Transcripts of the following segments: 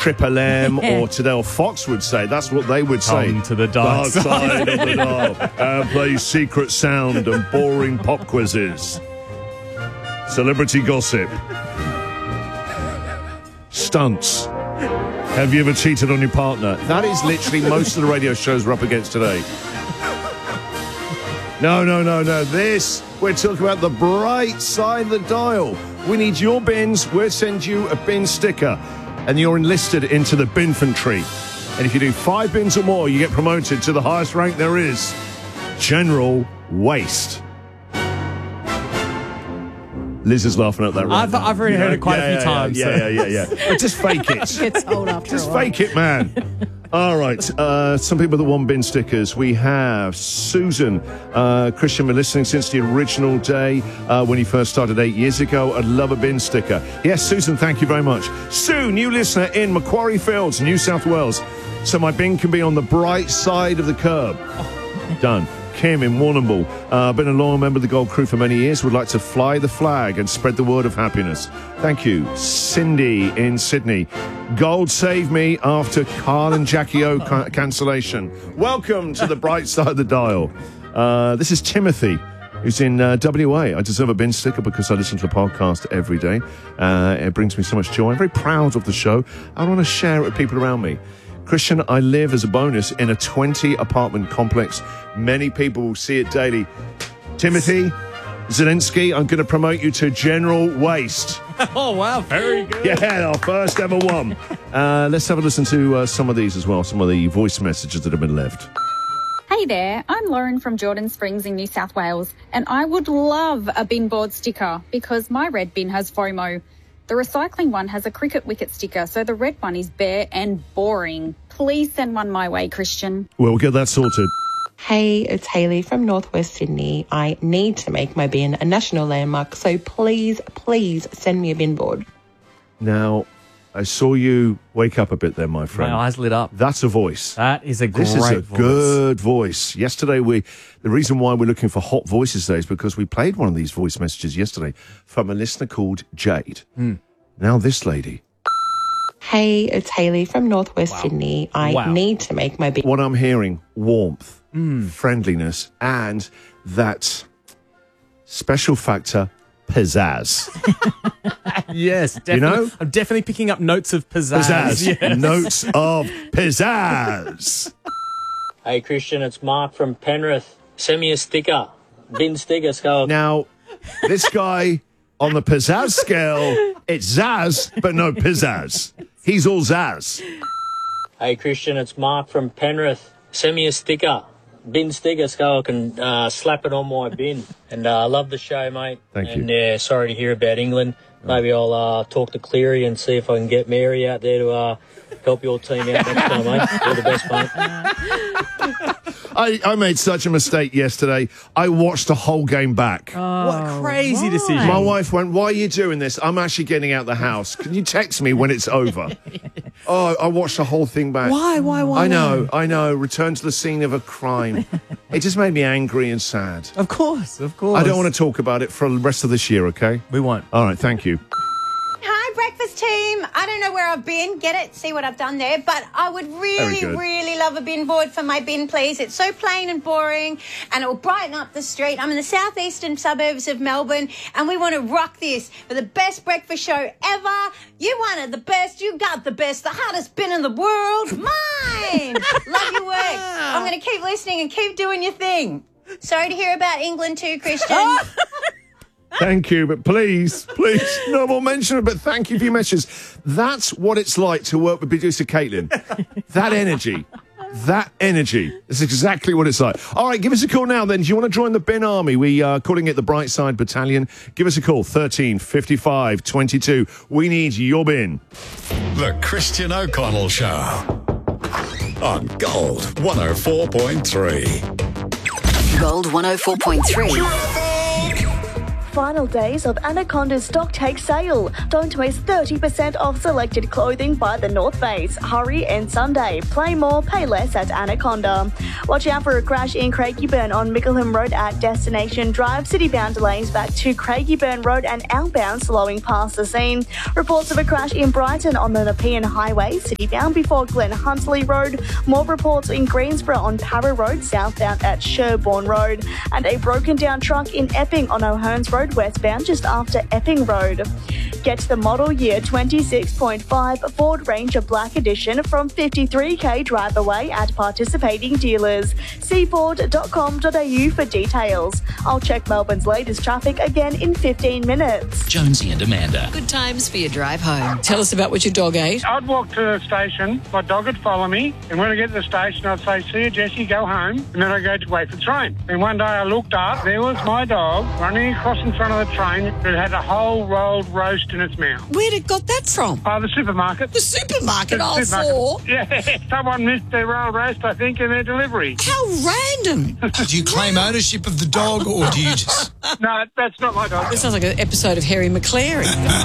Triple M or Tadale Fox would say. That's what they would say. Come to the dark side of the dial. And play secret sound and boring pop quizzes. Celebrity gossip. Stunts. Have you ever cheated on your partner? That is literally most of the radio shows we're up against today. No. We're talking about the bright side of the dial. We need your bins. We'll send you a bin sticker. And you're enlisted into the binfantry. And if you do 5 bins or more, you get promoted to the highest rank there is. General Waste. Liz is laughing at that right now. I've already heard it quite a few times. Yeah. But just fake it. It's old after Just a while. fake it, man. All right. Some people that want bin stickers. We have Susan. Christian, been listening since the original day when he first started 8 years ago. I'd love a bin sticker. Yes, Susan, thank you very much. Sue, new listener in Macquarie Fields, New South Wales. So my bin can be on the bright side of the curb. Done. Kim in Warrnambool. Been a loyal member of the Gold Crew for many years. Would like to fly the flag and spread the word of happiness. Thank you. Cindy in Sydney. Gold saved me after Carl and Jackie O cancellation. Welcome to the bright side of the dial. This is Timothy, who's in WA. I deserve a bin sticker because I listen to the podcast every day. It brings me so much joy. I'm very proud of the show. I want to share it with people around me. Christian, I live as a bonus in a 20-apartment complex. Many people will see it daily. Timothy Zelensky, I'm going to promote you to General Waste. Oh, wow. Very good. Yeah, our first ever one. Let's have a listen to some of these as well, some of the voice messages that have been left. Hey there, I'm Lauren from Jordan Springs in New South Wales, and I would love a bin board sticker because my red bin has FOMO. The recycling one has a cricket wicket sticker, so the red one is bare and boring. Please send one my way, Christian. Well, we'll get that sorted. Hey, it's Hayley from Northwest Sydney. I need to make my bin a national landmark, so please send me a bin board. Now, I saw you wake up a bit there, my friend. My eyes lit up. That's a voice. That is a great voice. This is a good voice. Yesterday, the reason why we're looking for hot voices today is because we played one of these voice messages yesterday from a listener called Jade. Now this lady. Hey, it's Hayley from Northwest Sydney. I need to make my bin. What I'm hearing, warmth, friendliness, and that special factor, pizzazz. Yes, definitely. You know? I'm definitely picking up notes of pizzazz. Yes. Notes of pizzazz. Hey, Christian, it's Mark from Penrith. Send me a sticker. Bin sticker, Skull. Now, this guy, on the pizzazz scale, it's zazz, but no pizzazz. He's all zazz. Hey, Christian, it's Mark from Penrith. Send me a sticker. Bin sticker, so I can slap it on my bin. And I love the show, mate. Thank you. And yeah, sorry to hear about England. Maybe I'll talk to Cleary and see if I can get Mary out there to help your team out next time, mate. All the best, mate. I made such a mistake yesterday. I watched the whole game back. What a crazy decision. My wife went, why are you doing this? I'm actually getting out the house. Can you text me when it's over? I watched the whole thing back. Why? I know. Return to the scene of a crime. It just made me angry and sad. Of course. I don't want to talk about it for the rest of this year, okay? We won't. All right, thank you. Hi, breakfast team. I don't know where I've been. Get it? See what I've done there. But I would really love a bin board for my bin, please. It's so plain and boring, and it will brighten up the street. I'm in the southeastern suburbs of Melbourne, and we want to rock this for the best breakfast show ever. You wanted the best. You got the best. The hottest bin in the world. Mine. Love your work. I'm going to keep listening and keep doing your thing. Sorry to hear about England too, Christian. Thank you, but please, no more mention of it, but thank you for your messages. That's what it's like to work with producer Caitlin. That energy is exactly what it's like. All right, give us a call now then. Do you want to join the bin army? We are calling it the Brightside Battalion. Give us a call, 13 55 22. We need your bin. The Christian O'Connell Show on Gold 104.3. Gold 104.3. final days of Anaconda's stock take sale. Don't waste 30% off selected clothing by the North Face. Hurry and Sunday. Play more, pay less at Anaconda. Watch out for a crash in Craigieburn on Mickleham Road at Destination Drive. Citybound delays back to Craigieburn Road and outbound slowing past the scene. Reports of a crash in Brighton on the Nepean Highway, citybound before Glen Huntly Road. More reports in Greensborough on Para Road, southbound at Sherbourne Road. And a broken down truck in Epping on O'Hearns Road, westbound just after Epping Road. Get the model year 26.5 Ford Ranger Black Edition from 53k drive away at participating dealers. See ford.com.au for details. I'll check Melbourne's latest traffic again in 15 minutes. Jonesy and Amanda. Good times for your drive home. Tell us about what your dog ate. I'd walk to the station, my dog would follow me, and when I get to the station, I'd say, see you, Jessie, go home, and then I'd go to wait for the train. And one day I looked up, there was my dog running across in front of the train that had a whole rolled roast in its mouth. Where'd it got that from? The supermarket. The supermarket, Yeah, someone missed their rolled roast, I think, in their delivery. How random. Do you claim ownership of the dog, or do you just... No, that's not my dog. This sounds like an episode of Harry McClary.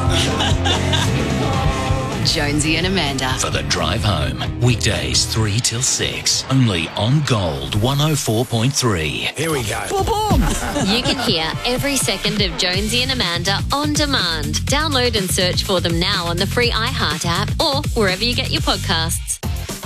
Jonesy and Amanda. For the drive home. Weekdays 3 till 6. Only on Gold 104.3. Here we go. Boom, boom. You can hear every second of Jonesy and Amanda on demand. Download and search for them now on the free iHeart app or wherever you get your podcasts.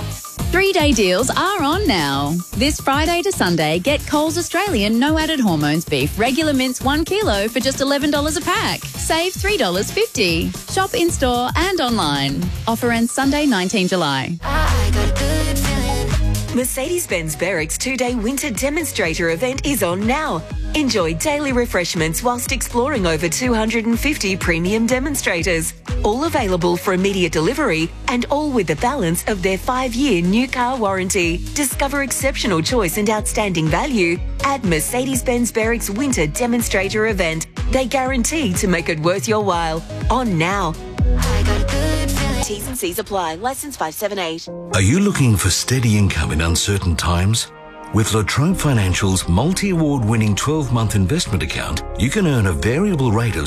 3-day deals are on now. This Friday to Sunday, get Coles Australian no added hormones beef regular mince 1 kilo for just $11 a pack. Save $3.50. Shop in store and online. Offer ends Sunday, 19 July. I got a good feeling. Mercedes-Benz Berwick's 2-day winter demonstrator event is on now. Enjoy daily refreshments whilst exploring over 250 premium demonstrators. All available for immediate delivery and all with the balance of their 5-year new car warranty. Discover exceptional choice and outstanding value at Mercedes-Benz Berwick's winter demonstrator event. They guarantee to make it worth your while. On now. I got a good feeling. T's and C's apply. Licence 578. Are you looking for steady income in uncertain times? With La Trobe Financial's multi-award-winning 12-month investment account, you can earn a variable rate of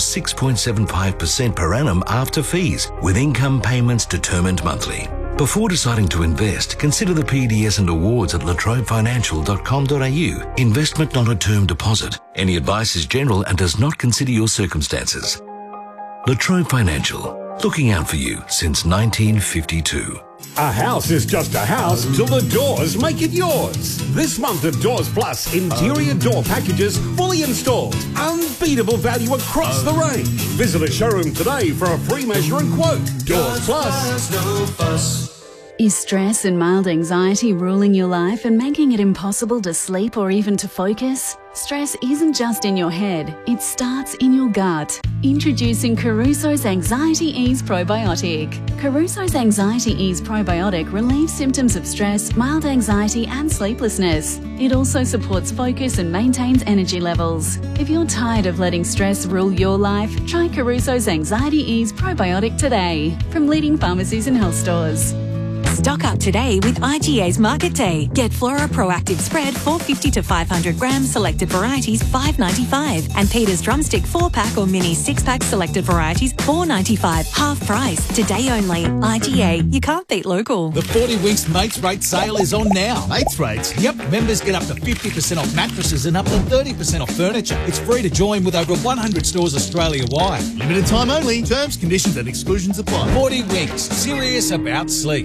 6.75% per annum after fees, with income payments determined monthly. Before deciding to invest, consider the PDS and awards at latrobefinancial.com.au. Investment not a term deposit. Any advice is general and does not consider your circumstances. La Trobe Financial, looking out for you since 1952. A house is just a house till the doors make it yours. This month of Doors Plus interior door packages fully installed. Unbeatable value across the range. Visit a showroom today for a free measure and quote. Doors Plus. No fuss. Is stress and mild anxiety ruling your life and making it impossible to sleep or even to focus? Stress isn't just in your head, it starts in your gut. Introducing Caruso's Anxiety Ease Probiotic. Caruso's Anxiety Ease Probiotic relieves symptoms of stress, mild anxiety and sleeplessness. It also supports focus and maintains energy levels. If you're tired of letting stress rule your life, try Caruso's Anxiety Ease Probiotic today from leading pharmacies and health stores. Stock up today with IGA's Market Day. Get Flora Proactive Spread 450 to 500 grams selected varieties $5.95 and Peter's Drumstick 4-pack or mini 6-pack selected varieties $4.95. Half price. Today only. IGA. You can't beat local. The 40 Winks Mates Rate sale is on now. Mates Rates? Yep. Members get up to 50% off mattresses and up to 30% off furniture. It's free to join with over 100 stores Australia-wide. Limited time only. Terms, conditions and exclusions apply. 40 Winks. Serious about sleep.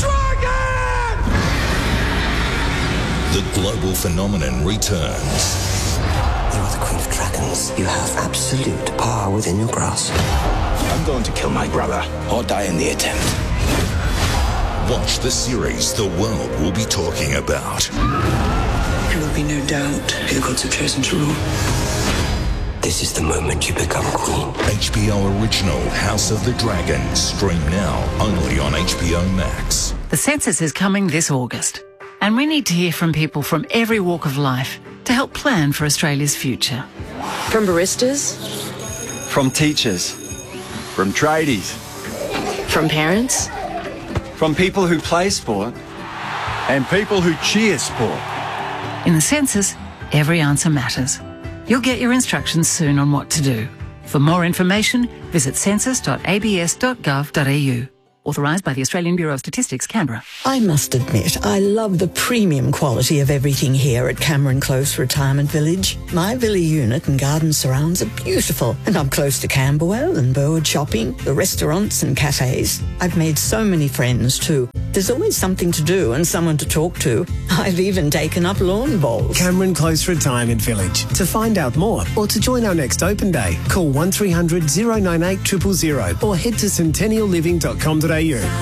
The global phenomenon returns. You are the Queen of Dragons. You have absolute power within your grasp. I'm going to kill my brother or die in the attempt. Watch the series the world will be talking about. There will be no doubt who the gods have chosen to rule. This is the moment you become queen. HBO original House of the Dragon. Stream now only on HBO Max. The census is coming this August, and we need to hear from people from every walk of life to help plan for Australia's future. From baristas, from teachers, from tradies, from parents, from people who play sport, and people who cheer sport. In the census, every answer matters. You'll get your instructions soon on what to do. For more information, visit census.abs.gov.au. Authorised by the Australian Bureau of Statistics, Canberra. I must admit, I love the premium quality of everything here at Cameron Close Retirement Village. My villa unit and garden surrounds are beautiful, and I'm close to Camberwell and Burwood Shopping, the restaurants and cafes. I've made so many friends too. There's always something to do and someone to talk to. I've even taken up lawn bowls. Cameron Close Retirement Village. To find out more or to join our next open day, call 1300 098 000 or head to centennialliving.com.au.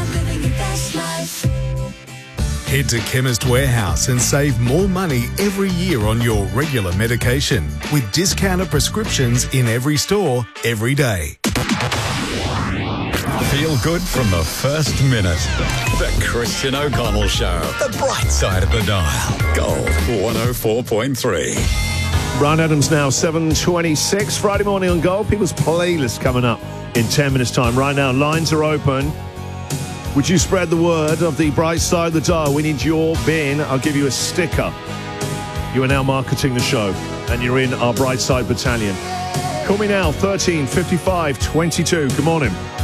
Head to Chemist Warehouse and save more money every year on your regular medication with discounted prescriptions in every store, every day. Feel good from the first minute. The Christian O'Connell Show. The bright side of the dial. Gold 104.3. Brian Adams now, 7:26. Friday morning on Gold. People's playlist coming up in 10 minutes' time. Right now, lines are open. Would you spread the word of the bright side of the dial? We need your bin. I'll give you a sticker. You are now marketing the show, and you're in our bright side battalion. Call me now, 13 55 22. Good morning.